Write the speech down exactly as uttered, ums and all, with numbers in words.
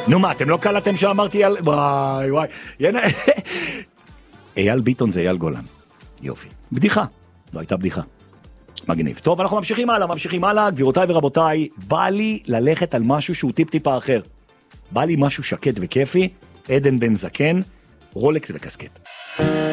נו מה, אתם לא קלטתם שאמרתי אייל... וואי וואי. אייל ביטון זה אייל גולן. יופי. בדיחה. לא הייתה בדיחה. מגניב. טוב, אנחנו ממשיכים הלאה, ממשיכים הלאה. גבירותיי ורבותיי, בא לי ללכת על משהו שהוא טיפ טיפה אחר. בא לי משהו שקט וכיפי. עדן בן זקן, רולקס וקסקט.